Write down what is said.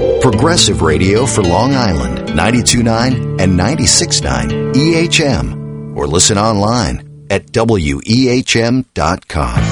Progressive Radio for Long Island, 92.9 and 96.9 EHM. Or listen online at WEHM.com.